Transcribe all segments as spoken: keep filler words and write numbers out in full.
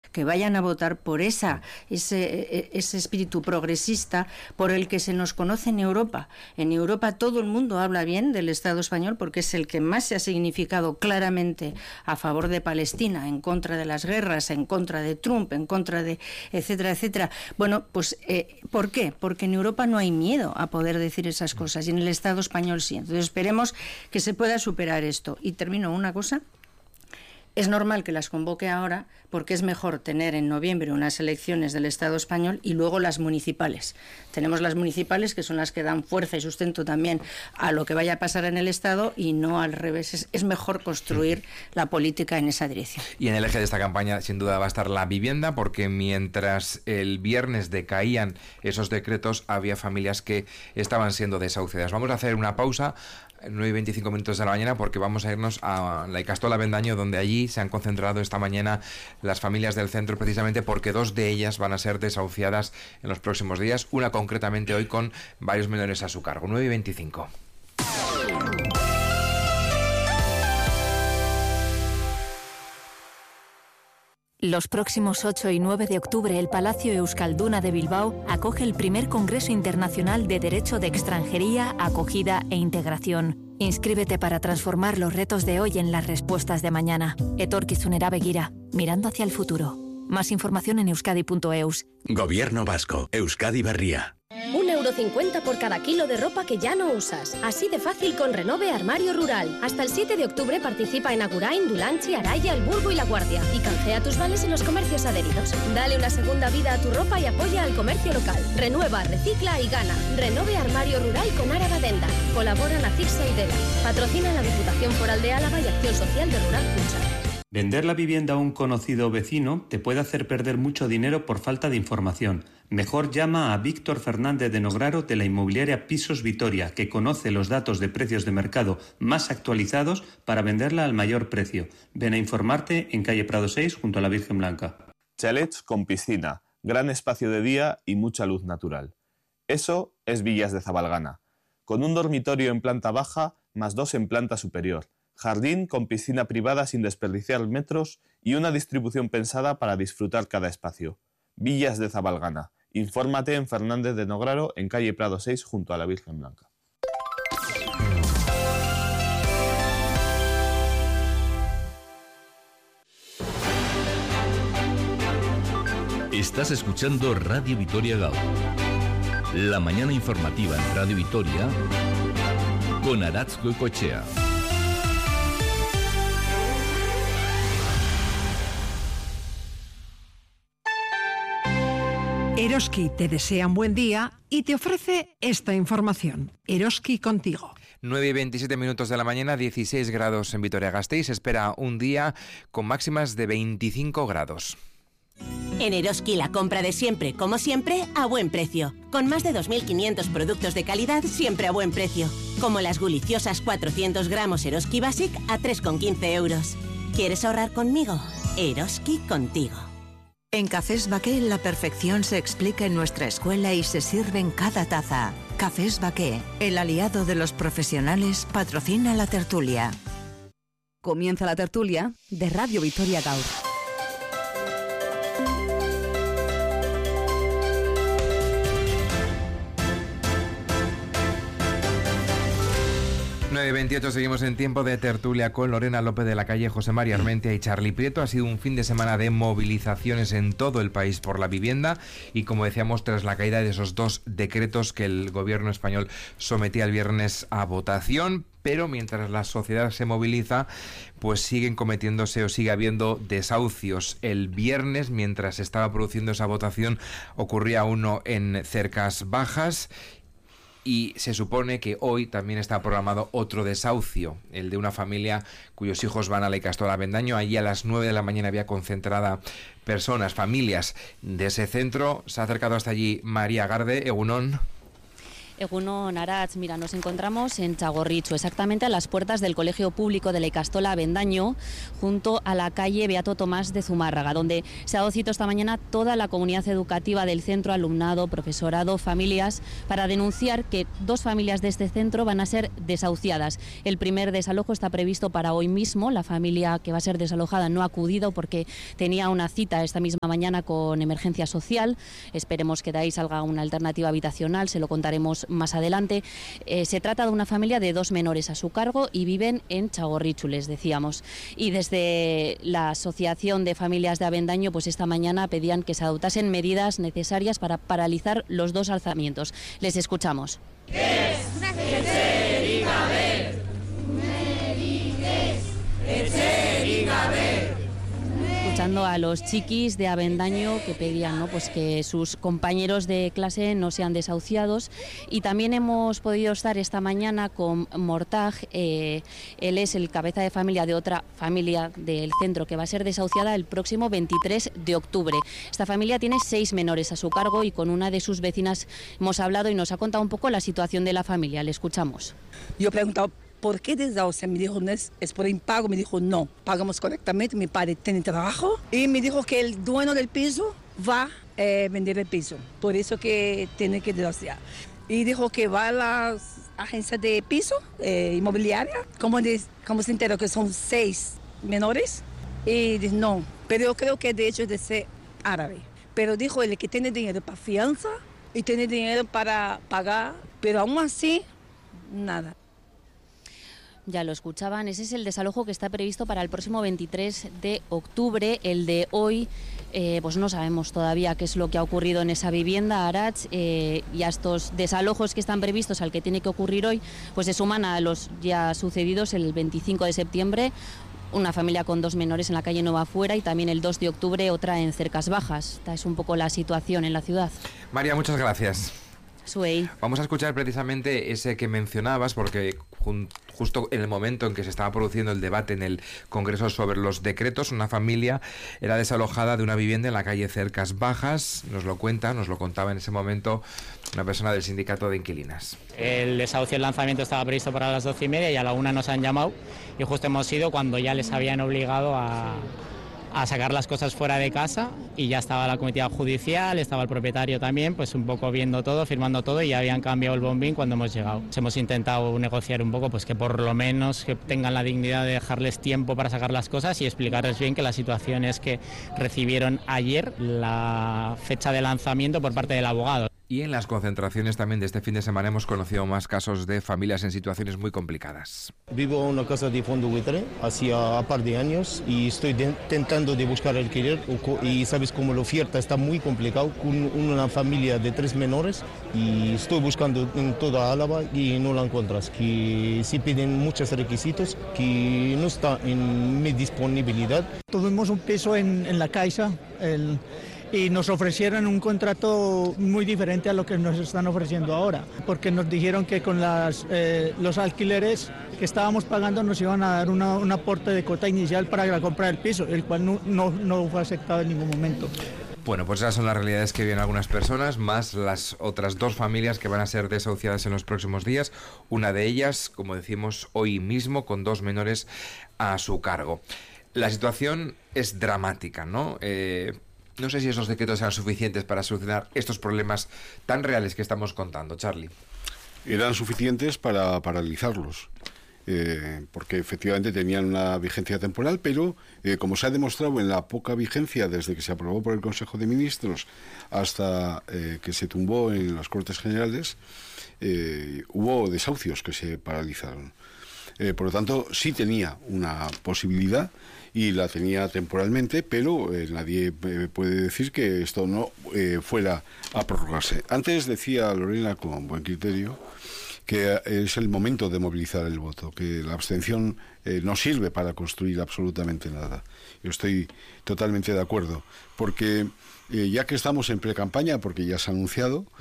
que vayan a votar por esa, ese, ese espíritu progresista por el que se nos conoce en Europa. En Europa todo el mundo habla bien del Estado español porque es el que más se ha significado claramente a favor de Palestina, en contra de las guerras, en contra de Trump, en contra de etcétera, etcétera. Bueno, pues eh, ¿por qué? Porque en Europa no hay miedo a poder decir esas cosas y en el Estado español sí. Entonces esperemos que se pueda superar esto. Y termino una cosa. Es normal que las convoque ahora porque es mejor tener en noviembre unas elecciones del Estado español y luego las municipales. Tenemos las municipales que son las que dan fuerza y sustento también a lo que vaya a pasar en el Estado y no al revés. Es, es mejor construir la política en esa dirección. Y en el eje de esta campaña sin duda va a estar la vivienda, porque mientras el viernes decaían esos decretos había familias que estaban siendo desahuciadas. Vamos a hacer una pausa. nueve y veinticinco minutos de la mañana porque vamos a irnos a la Icastola Avendaño, donde allí se han concentrado esta mañana las familias del centro, precisamente porque dos de ellas van a ser desahuciadas en los próximos días, una concretamente hoy con varios menores a su cargo. Nueve y veinticinco. Los próximos ocho y nueve de octubre, el Palacio Euskalduna de Bilbao acoge el primer Congreso Internacional de Derecho de Extranjería, Acogida e Integración. Inscríbete para transformar los retos de hoy en las respuestas de mañana. Etorkizunera begira, mirando hacia el futuro. Más información en euskadi punto eus. Gobierno vasco, Euskadi Berria. Un euro cincuenta por cada kilo de ropa que ya no usas. Así de fácil con Renove Armario Rural. Hasta el siete de octubre participa en Agurain, Dulantzi, Araya, El Burgo y La Guardia. Y canjea tus vales en los comercios adheridos. Dale una segunda vida a tu ropa y apoya al comercio local. Renueva, recicla y gana. Renove Armario Rural con Araba Denda. Colaboran Acixa y Dela. Patrocina la Diputación Foral de Álava y Acción Social de Rural Cucha. Vender la vivienda a un conocido vecino te puede hacer perder mucho dinero por falta de información. Mejor llama a Víctor Fernández de Nograro de la inmobiliaria Pisos Vitoria, que conoce los datos de precios de mercado más actualizados para venderla al mayor precio. Ven a informarte en calle Prado seis junto a la Virgen Blanca. Chalets con piscina, gran espacio de día y mucha luz natural. Eso es Villas de Zabalgana, con un dormitorio en planta baja más dos en planta superior. Jardín con piscina privada sin desperdiciar metros y una distribución pensada para disfrutar cada espacio. Villas de Zabalgana. Infórmate en Fernández de Nograro, en calle Prado seis, junto a la Virgen Blanca. Estás escuchando Radio Vitoria Gaur. La mañana informativa en Radio Vitoria con Aratz Goicoechea. Eroski te desea un buen día y te ofrece esta información. Eroski contigo. nueve y veintisiete minutos de la mañana, dieciséis grados en Vitoria-Gasteiz. Se espera un día con máximas de veinticinco grados. En Eroski la compra de siempre, como siempre, a buen precio. Con más de dos mil quinientos productos de calidad, siempre a buen precio. Como las guliciosas cuatrocientos gramos Eroski Basic a tres con quince euros. ¿Quieres ahorrar conmigo? Eroski contigo. En Cafés Baqué la perfección se explica en nuestra escuela y se sirve en cada taza. Cafés Baqué, el aliado de los profesionales, patrocina la tertulia. Comienza la tertulia de Radio Vitoria Gaur. nueve y veintiocho, seguimos en tiempo de tertulia con Lorena López de la Calle, José María Armentia y Charlie Prieto. Ha sido un fin de semana de movilizaciones en todo el país por la vivienda y, como decíamos, tras la caída de esos dos decretos que el gobierno español sometía el viernes a votación. Pero mientras la sociedad se moviliza, pues siguen cometiéndose o sigue habiendo desahucios. El viernes, mientras se estaba produciendo esa votación, ocurría uno en Cercas Bajas. Y se supone que hoy también está programado otro desahucio, el de una familia cuyos hijos van a la Icastola Avendaño. Allí a las nueve de la mañana había concentrada personas, familias de ese centro. Se ha acercado hasta allí María Garde, Egunon. Egunon, Aratz, mira, nos encontramos en Txagorritxu, exactamente a las puertas del Colegio Público de la Ikastola Avendaño, junto a la calle Beato Tomás de Zumárraga, donde se ha dado cita esta mañana toda la comunidad educativa del centro, alumnado, profesorado, familias, para denunciar que dos familias de este centro van a ser desahuciadas. El primer desalojo está previsto para hoy mismo. La familia que va a ser desalojada no ha acudido porque tenía una cita esta misma mañana con Emergencia Social. Esperemos que de ahí salga una alternativa habitacional, se lo contaremos más adelante. Eh, se trata de una familia de dos menores a su cargo y viven en Txagorritxu, les decíamos. Y desde la Asociación de Familias de Avendaño, pues esta mañana pedían que se adoptasen medidas necesarias para paralizar los dos alzamientos. Les escuchamos. Escuchando a los chiquis de Avendaño que pedían, ¿no?, pues que sus compañeros de clase no sean desahuciados. Y también hemos podido estar esta mañana con Mortaj, eh, él es el cabeza de familia de otra familia del centro que va a ser desahuciada el próximo veintitrés de octubre. Esta familia tiene seis menores a su cargo y con una de sus vecinas hemos hablado y nos ha contado un poco la situación de la familia. Le escuchamos. Yo he preguntado ¿por qué desahucia? Me dijo, no es, es por impago. Me dijo, no, pagamos correctamente, mi padre tiene trabajo. Y me dijo que el dueño del piso va a eh, vender el piso, por eso que tiene que desahuciar. Y dijo que va a las agencias de piso eh, inmobiliaria, como, de, como se enteró que son seis menores. Y dijo, no, pero yo creo que de hecho es de ser árabe. Pero dijo, el que tiene dinero para fianza y tiene dinero para pagar, pero aún así, nada. Ya lo escuchaban, ese es el desalojo que está previsto para el próximo veintitrés de octubre. El de hoy, eh, pues no sabemos todavía qué es lo que ha ocurrido en esa vivienda, Aratz, eh, y a estos desalojos que están previstos al que tiene que ocurrir hoy, pues se suman a los ya sucedidos el veinticinco de septiembre, una familia con dos menores en la calle Nueva Fuera, y también el dos de octubre otra en Cercas Bajas. Esta es un poco la situación en la ciudad. María, muchas gracias. Suey. Vamos a escuchar precisamente ese que mencionabas, porque jun- justo en el momento en que se estaba produciendo el debate en el Congreso sobre los decretos, una familia era desalojada de una vivienda en la calle Cercas Bajas. Nos lo cuenta, nos lo contaba en ese momento una persona del sindicato de inquilinas. El desahucio, el lanzamiento estaba previsto para las doce y media y a la una nos han llamado y justo hemos ido cuando ya les habían obligado a... a sacar las cosas fuera de casa y ya estaba la comitiva judicial, estaba el propietario también, pues un poco viendo todo, firmando todo, y ya habían cambiado el bombín cuando hemos llegado. Hemos intentado negociar un poco, pues que por lo menos que tengan la dignidad de dejarles tiempo para sacar las cosas y explicarles bien que la situación es que recibieron ayer la fecha de lanzamiento por parte del abogado. Y en las concentraciones también de este fin de semana hemos conocido más casos de familias en situaciones muy complicadas. Vivo en una casa de fondo buitre hacía un par de años y estoy de, intentando de buscar alquiler y sabes cómo la oferta está muy complicado con una familia de tres menores y estoy buscando en toda Álava y no la encuentras, que sí piden muchos requisitos que no está en mi disponibilidad. Tuvimos un piso en, en la Caixa, el... y nos ofrecieron un contrato muy diferente a lo que nos están ofreciendo ahora, porque nos dijeron que con las, eh, los alquileres que estábamos pagando nos iban a dar una, un aporte de cuota inicial para la compra del piso, el cual no, no, no fue aceptado en ningún momento. Bueno, pues esas son las realidades que viven algunas personas, más las otras dos familias que van a ser desahuciadas en los próximos días. Una de ellas, como decimos, hoy mismo, con dos menores a su cargo. La situación es dramática, ¿no? Eh... No sé si esos decretos serán suficientes para solucionar estos problemas tan reales que estamos contando, Charlie. Eran suficientes para paralizarlos, eh, porque efectivamente tenían una vigencia temporal, pero eh, como se ha demostrado en la poca vigencia desde que se aprobó por el Consejo de Ministros hasta eh, que se tumbó en las Cortes Generales, eh, hubo desahucios que se paralizaron. Eh, por lo tanto, sí tenía una posibilidad y la tenía temporalmente, pero eh, nadie eh, puede decir que esto no eh, fuera a prorrogarse. Antes decía Lorena con buen criterio que es el momento de movilizar el voto, que la abstención eh, no sirve para construir absolutamente nada. Yo estoy totalmente de acuerdo, porque eh, ya que estamos en pre-campaña, porque ya se ha anunciado,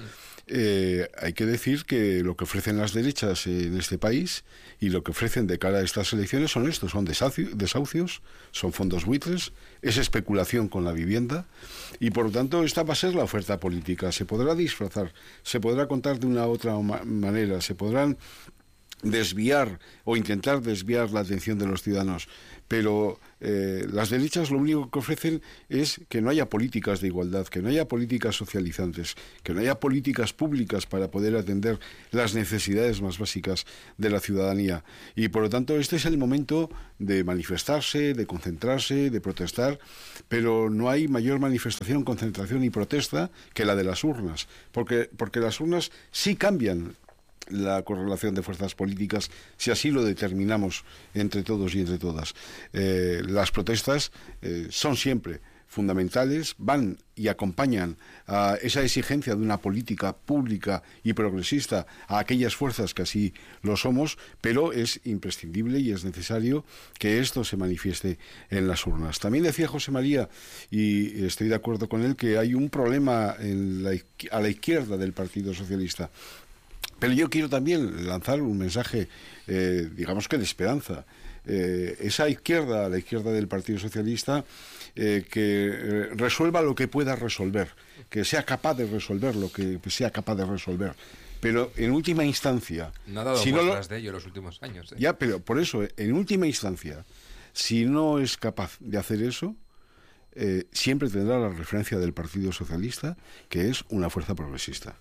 Eh, hay que decir que lo que ofrecen las derechas en este país y lo que ofrecen de cara a estas elecciones son estos, son desahucios, desahucios son fondos buitres, es especulación con la vivienda y por lo tanto esta va a ser la oferta política. Se podrá disfrazar, se podrá contar de una u otra ma- manera, se podrán desviar o intentar desviar la atención de los ciudadanos, pero eh, las derechas lo único que ofrecen es que no haya políticas de igualdad, que no haya políticas socializantes, que no haya políticas públicas para poder atender las necesidades más básicas de la ciudadanía. Y por lo tanto este es el momento de manifestarse, de concentrarse, de protestar, pero no hay mayor manifestación, concentración y protesta que la de las urnas, porque, porque las urnas sí cambian la correlación de fuerzas políticas, si así lo determinamos entre todos y entre todas. Eh, las protestas eh, son siempre fundamentales, van y acompañan a esa exigencia de una política pública y progresista a aquellas fuerzas que así lo somos, pero es imprescindible y es necesario que esto se manifieste en las urnas. También decía José María, y estoy de acuerdo con él, que hay un problema en la, a la izquierda del Partido Socialista. Pero yo quiero también lanzar un mensaje, eh, digamos que de esperanza. Eh, esa izquierda, la izquierda del Partido Socialista, eh, que eh, resuelva lo que pueda resolver, que sea capaz de resolver lo que sea capaz de resolver. Pero en última instancia... No ha dado si muestras no lo, de ello los últimos años. ¿eh? Ya, pero por eso, en última instancia, si no es capaz de hacer eso, eh, siempre tendrá la referencia del Partido Socialista, que es una fuerza progresista.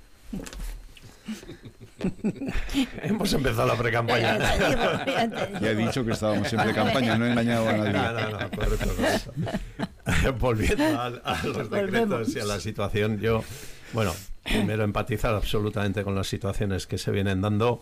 Hemos empezado la precampaña. Ya he dicho que estábamos en precampaña, no he engañado a nadie. No, no, no, correcto, correcto. Volviendo a, a los decretos y a la situación, yo, bueno, primero empatizar absolutamente con las situaciones que se vienen dando.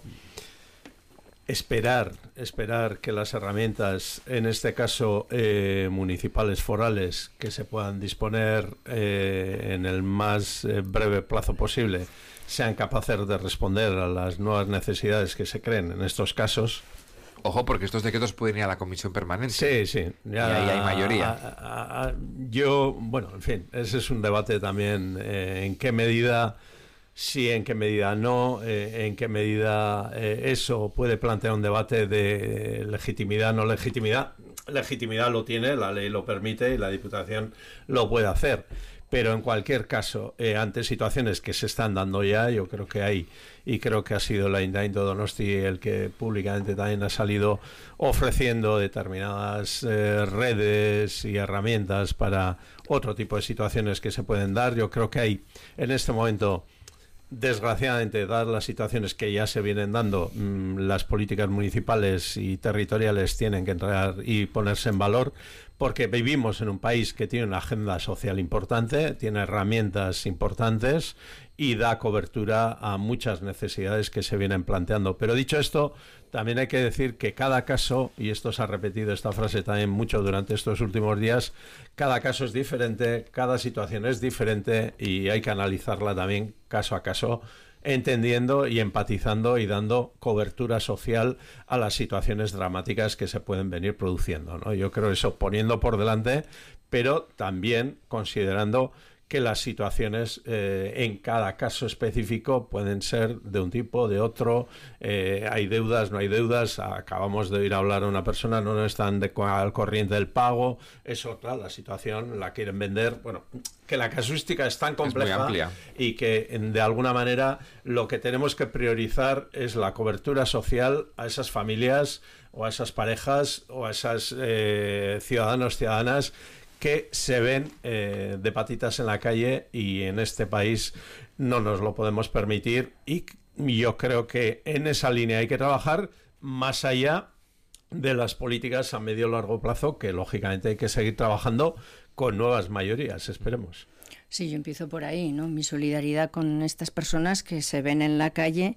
Esperar, esperar que las herramientas, en este caso eh, municipales, forales, que se puedan disponer eh, en el más eh, breve plazo posible, sean capaces de responder a las nuevas necesidades que se creen en estos casos. Ojo, porque estos decretos pueden ir a la comisión permanente. Sí, sí. Ya, y ahí hay mayoría. A, a, a, yo, bueno, en fin, ese es un debate también. Eh, en qué medida sí, en qué medida no, eh, en qué medida eh, eso puede plantear un debate de legitimidad, no legitimidad. Legitimidad lo tiene, la ley lo permite y la Diputación lo puede hacer. Pero en cualquier caso, eh, ante situaciones que se están dando ya, yo creo que hay, y creo que ha sido el Ayuntamiento de Donosti el que públicamente también ha salido ofreciendo determinadas eh, redes y herramientas para otro tipo de situaciones que se pueden dar. Yo creo que hay en este momento, desgraciadamente, dadas las situaciones que ya se vienen dando, mmm, las políticas municipales y territoriales tienen que entrar y ponerse en valor, porque vivimos en un país que tiene una agenda social importante, tiene herramientas importantes y da cobertura a muchas necesidades que se vienen planteando. Pero dicho esto, también hay que decir que cada caso, y esto se ha repetido esta frase también mucho durante estos últimos días, cada caso es diferente, cada situación es diferente y hay que analizarla también caso a caso, entendiendo y empatizando y dando cobertura social a las situaciones dramáticas que se pueden venir produciendo, ¿no? Yo creo eso poniendo por delante, pero también considerando que las situaciones eh, en cada caso específico pueden ser de un tipo, de otro, eh, hay deudas, no hay deudas, acabamos de ir a hablar a una persona, no están de, al corriente del pago, es otra, la situación la quieren vender, bueno, que la casuística es tan compleja, es muy amplia, y que de alguna manera lo que tenemos que priorizar es la cobertura social a esas familias o a esas parejas o a esas eh, ciudadanos, ciudadanas que se ven eh, de patitas en la calle, y en este país no nos lo podemos permitir, y yo creo que en esa línea hay que trabajar más allá de las políticas a medio o largo plazo, que lógicamente hay que seguir trabajando con nuevas mayorías, esperemos. Sí, yo empiezo por ahí, ¿no? Mi solidaridad con estas personas que se ven en la calle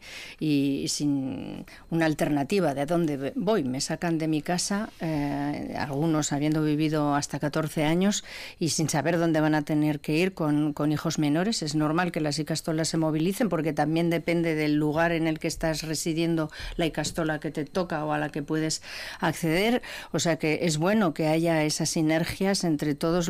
y sin una alternativa de dónde voy. Me sacan de mi casa, eh, algunos habiendo vivido hasta catorce años y sin saber dónde van a tener que ir con, con hijos menores. Es normal que las icastolas se movilicen porque también depende del lugar en el que estás residiendo la icastola que te toca o a la que puedes acceder. O sea que es bueno que haya esas sinergias entre todos los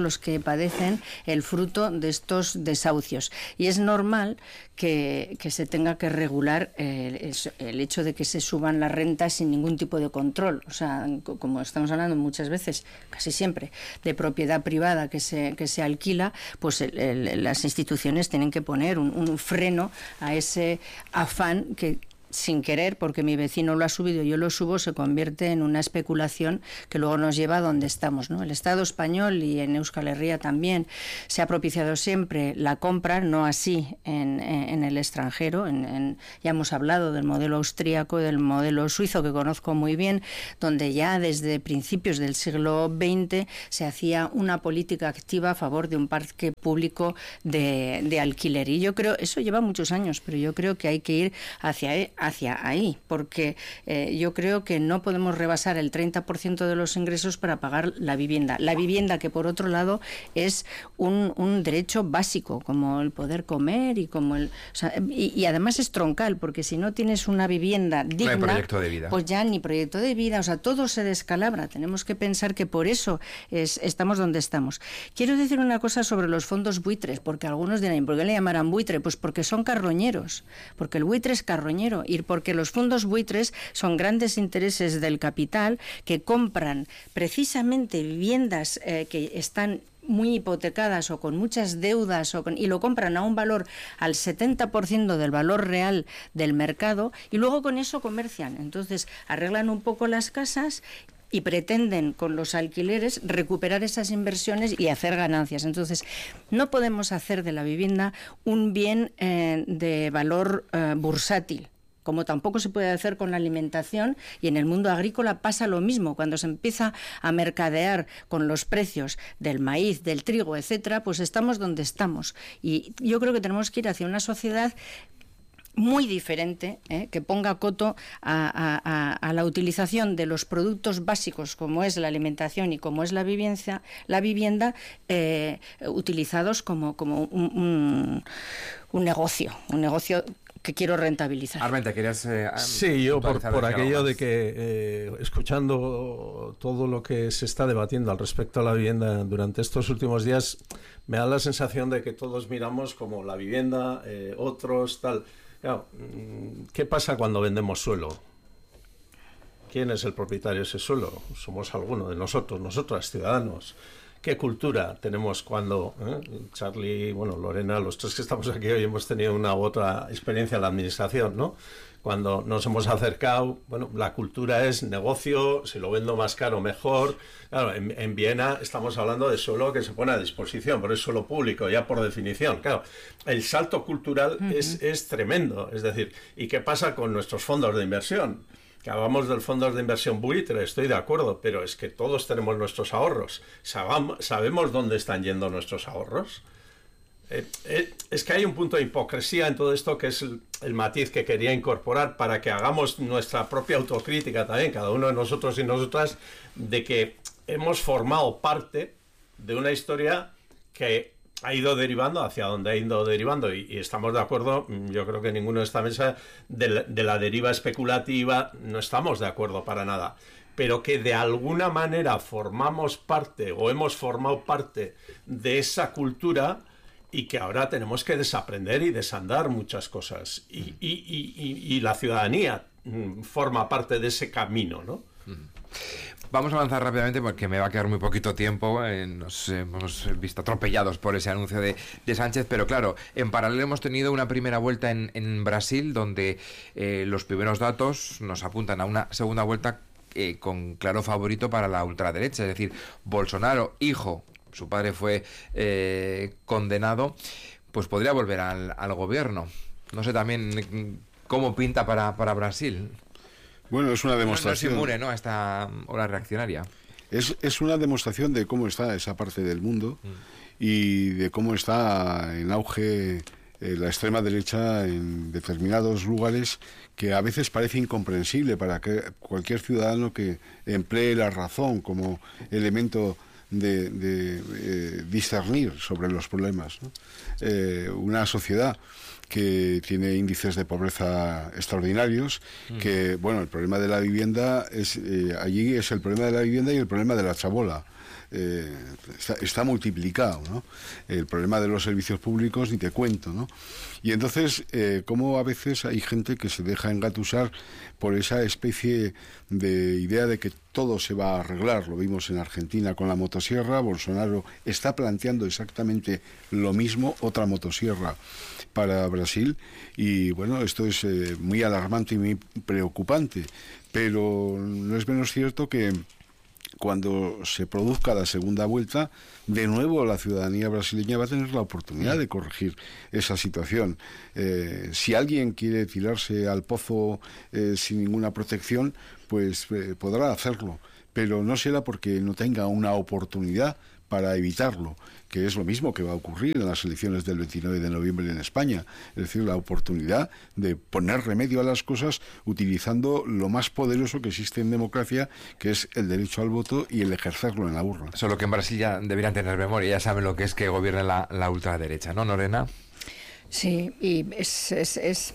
los que padecen el fruto de estos desahucios. Y es normal que, que se tenga que regular eh, el, el hecho de que se suban las rentas sin ningún tipo de control. O sea, como estamos hablando muchas veces, casi siempre, de propiedad privada que se, que se alquila, pues el, el, las instituciones tienen que poner un, un freno a ese afán que, sin querer, porque mi vecino lo ha subido y yo lo subo, se convierte en una especulación que luego nos lleva a donde estamos, ¿no? El Estado español, y en Euskal Herria también, se ha propiciado siempre la compra, no así en, en, en el extranjero. En, en, ya hemos hablado del modelo austríaco, del modelo suizo, que conozco muy bien, donde ya desde principios del siglo veinte se hacía una política activa a favor de un parque público de, de alquiler. Y yo creo, eso lleva muchos años, pero yo creo que hay que ir hacia hacia ahí, porque eh, yo creo que no podemos rebasar el treinta por ciento de los ingresos para pagar la vivienda. La vivienda, que por otro lado es un, un derecho básico, como el poder comer y como el... O sea, y, y además es troncal, porque si no tienes una vivienda digna, no hay proyecto de vida. Pues ya ni proyecto de vida, o sea, todo se descalabra. Tenemos que pensar que por eso es, estamos donde estamos. Quiero decir una cosa sobre los fondos buitres, porque algunos dirán, ¿por qué le llamarán buitre? Pues porque son carroñeros, porque el buitre es carroñero, y porque los fondos buitres son grandes intereses del capital que compran precisamente viviendas eh, que están muy hipotecadas o con muchas deudas o con, y lo compran a un valor al setenta por ciento del valor real del mercado, y luego con eso comercian. Entonces arreglan un poco las casas y pretenden con los alquileres recuperar esas inversiones y hacer ganancias. Entonces, no podemos hacer de la vivienda un bien eh, de valor eh, bursátil, como tampoco se puede hacer con la alimentación, y en el mundo agrícola pasa lo mismo. Cuando se empieza a mercadear con los precios del maíz, del trigo, etcétera, pues estamos donde estamos. Y yo creo que tenemos que ir hacia una sociedad muy diferente, ¿eh? que ponga coto a, a, a la utilización de los productos básicos, como es la alimentación y como es la vivienda, la vivienda eh, utilizados como, como un, un, un negocio, un negocio que quiero rentabilizar. Armenta, ¿querías...? Eh, sí, yo por, por aquello de que, eh, escuchando todo lo que se está debatiendo al respecto a la vivienda durante estos últimos días, me da la sensación de que todos miramos como la vivienda, eh, otros, tal... Claro, ¿qué pasa cuando vendemos suelo? ¿Quién es el propietario de ese suelo? Somos alguno de nosotros, nosotras, ciudadanos. ¿Qué cultura tenemos cuando eh? Charlie, bueno, Lorena, los tres que estamos aquí hoy hemos tenido una u otra experiencia en la administración, ¿no? Cuando nos hemos acercado, bueno, la cultura es negocio, si lo vendo más caro, mejor. Claro, en, en Viena estamos hablando de suelo que se pone a disposición, pero es suelo público, ya por definición. Claro, el salto cultural uh-huh. es, es tremendo. Es decir, ¿y qué pasa con nuestros fondos de inversión? Que hablamos del fondos de inversión buitre, estoy de acuerdo, pero es que todos tenemos nuestros ahorros. ¿Sabam- ¿Sabemos dónde están yendo nuestros ahorros? Eh, eh, es que hay un punto de hipocresía en todo esto, que es el, el matiz que quería incorporar para que hagamos nuestra propia autocrítica también, cada uno de nosotros y nosotras, de que hemos formado parte de una historia que ha ido derivando hacia donde ha ido derivando, y, y estamos de acuerdo, yo creo que ninguno de esta mesa, de la, de la deriva especulativa no estamos de acuerdo para nada, pero que de alguna manera formamos parte o hemos formado parte de esa cultura, y que ahora tenemos que desaprender y desandar muchas cosas. Y, y, y, y, y la ciudadanía mm, forma parte de ese camino, ¿no? Vamos a avanzar rápidamente porque me va a quedar muy poquito tiempo. Eh, nos hemos visto atropellados por ese anuncio de, de Sánchez, pero claro, en paralelo hemos tenido una primera vuelta en, en Brasil, donde eh, los primeros datos nos apuntan a una segunda vuelta eh, con claro favorito para la ultraderecha, es decir, Bolsonaro, hijo, su padre fue eh, condenado, pues podría volver al, al gobierno. No sé también cómo pinta para, para Brasil. Bueno, es una demostración. No, no es inmune, ¿no?, a esta ola reaccionaria. Es, es una demostración de cómo está esa parte del mundo mm. y de cómo está en auge eh, la extrema derecha en determinados lugares, que a veces parece incomprensible para que cualquier ciudadano que emplee la razón como elemento de, de eh, discernir sobre los problemas, ¿no? Eh, una sociedad que tiene índices de pobreza extraordinarios, mm. que, bueno, el problema de la vivienda es, eh, allí es el problema de la vivienda y el problema de la chabola. eh, está, está multiplicado, ¿no? El problema de los servicios públicos ni te cuento, ¿no? Y entonces, eh, cómo a veces hay gente que se deja engatusar por esa especie de idea de que todo se va a arreglar. Lo vimos en Argentina con la motosierra. Bolsonaro está planteando exactamente lo mismo, otra motosierra para Brasil, y bueno, esto es eh, muy alarmante y muy preocupante, pero no es menos cierto que cuando se produzca la segunda vuelta, de nuevo la ciudadanía brasileña va a tener la oportunidad de corregir esa situación. Eh, si alguien quiere tirarse al pozo eh, sin ninguna protección, pues eh, podrá hacerlo, pero no será porque no tenga una oportunidad para evitarlo, que es lo mismo que va a ocurrir en las elecciones del veintinueve de noviembre en España. Es decir, la oportunidad de poner remedio a las cosas utilizando lo más poderoso que existe en democracia, que es el derecho al voto y el ejercerlo en la urna. Solo que en Brasil ya deberían tener memoria, ya saben lo que es que gobierne la, la ultraderecha, ¿no, Lorena? Sí, y es... es, es...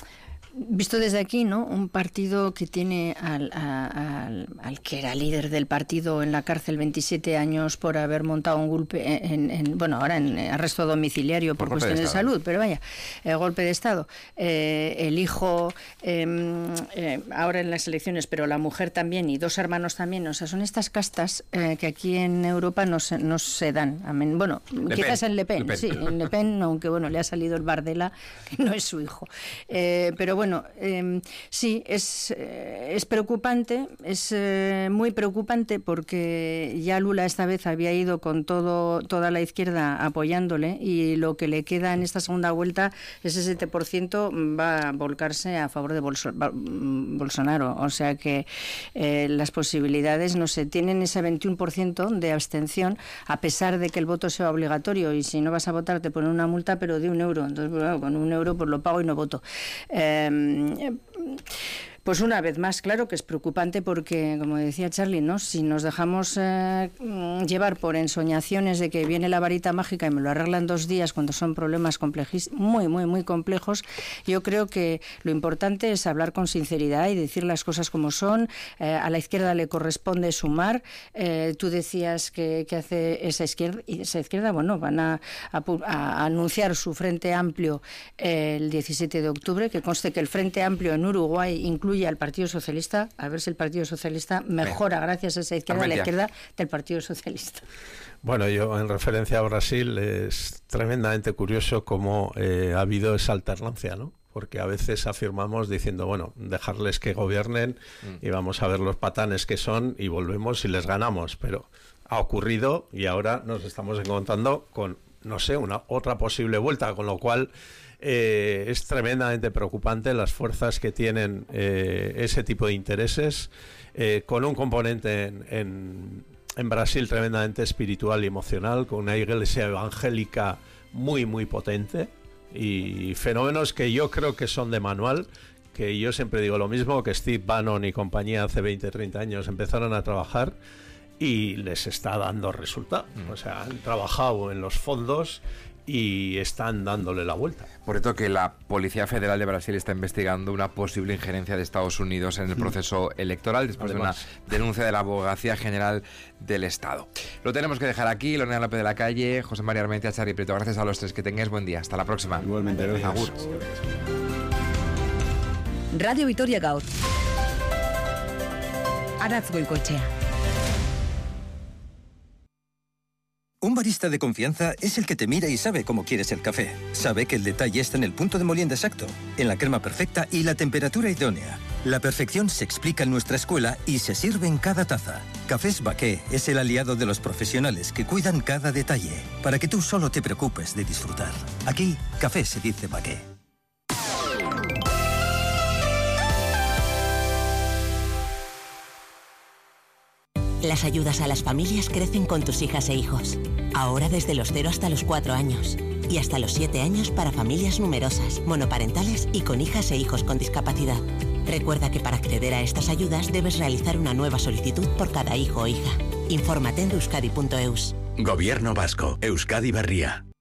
visto desde aquí, ¿no? Un partido que tiene al, a, al, al que era líder del partido en la cárcel veintisiete años por haber montado un golpe, en, en, bueno, ahora en arresto domiciliario por, por cuestiones de, de salud, pero vaya, eh, golpe de Estado. Eh, el hijo, eh, eh, ahora en las elecciones, pero la mujer también y dos hermanos también. O sea, son estas castas eh, que aquí en Europa no se, no se dan. Amén. Bueno, Le quizás Pen. en Le Pen, Le Pen, sí, en Le Pen, aunque bueno, le ha salido el Bardella, que no es su hijo. Eh, pero bueno, Bueno, eh, sí, es, eh, es preocupante, es eh, muy preocupante porque ya Lula esta vez había ido con todo toda la izquierda apoyándole y lo que le queda en esta segunda vuelta, ese siete por ciento va a volcarse a favor de Bolso, Bolsonaro. O sea que eh, las posibilidades, no sé, tienen ese veintiuno por ciento de abstención a pesar de que el voto sea obligatorio y si no vas a votar te ponen una multa pero de un euro. Entonces, bueno, con un euro pues lo pago y no voto. Eh, Pues una vez más, claro que es preocupante porque, como decía Charlie, ¿no? Si nos dejamos eh, llevar por ensoñaciones de que viene la varita mágica y me lo arregla en dos días cuando son problemas complejos, muy, muy, muy complejos, yo creo que lo importante es hablar con sinceridad y decir las cosas como son. Eh, a la izquierda le corresponde sumar. Eh, tú decías que, que hace esa izquierda, y esa izquierda, bueno, van a, a, a anunciar su Frente Amplio eh, el diecisiete de octubre, que conste que el Frente Amplio en Uruguay incluye al Partido Socialista, a ver si el Partido Socialista mejora gracias a esa izquierda, a la izquierda del Partido Socialista. Bueno, yo en referencia a Brasil es tremendamente curioso cómo eh, ha habido esa alternancia, ¿no? Porque a veces afirmamos diciendo, bueno, dejarles que gobiernen mm. y vamos a ver los patanes que son y volvemos y les ganamos, pero ha ocurrido y ahora nos estamos encontrando con, no sé, una otra posible vuelta, con lo cual Eh, es tremendamente preocupante las fuerzas que tienen eh, ese tipo de intereses, eh, con un componente en, en, en Brasil tremendamente espiritual y emocional, con una iglesia evangélica muy muy potente y fenómenos que yo creo que son de manual, que yo siempre digo lo mismo, que Steve Bannon y compañía hace veinte, treinta años empezaron a trabajar y les está dando resultado. Mm. O sea, han trabajado en los fondos y están dándole la vuelta. Por cierto, que la Policía Federal de Brasil está investigando una posible injerencia de Estados Unidos en el proceso electoral después Además. de una denuncia de la Abogacía General del Estado. Lo tenemos que dejar aquí. Lorena López de la Calle, José María Armentia, Charly Prieto. Gracias a los tres. Que tengáis buen día. Hasta la próxima. Igualmente, gracias. Agur. Radio Vitoria Gaur. Aratz Goikoetxea. Un barista de confianza es el que te mira y sabe cómo quieres el café. Sabe que el detalle está en el punto de molienda exacto, en la crema perfecta y la temperatura idónea. La perfección se explica en nuestra escuela y se sirve en cada taza. Cafés Baqué es el aliado de los profesionales que cuidan cada detalle, para que tú solo te preocupes de disfrutar. Aquí, café se dice Baqué. Las ayudas a las familias crecen con tus hijas e hijos. Ahora desde los cero hasta los cuatro años. Y hasta los siete años para familias numerosas, monoparentales y con hijas e hijos con discapacidad. Recuerda que para acceder a estas ayudas debes realizar una nueva solicitud por cada hijo o hija. Infórmate en euskadi punto eus. Gobierno vasco. Euskadi Berria.